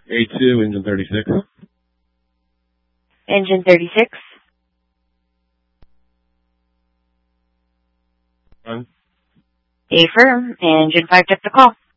A2, engine 36. Engine 36. Run. Affirm. Engine 5 took the call.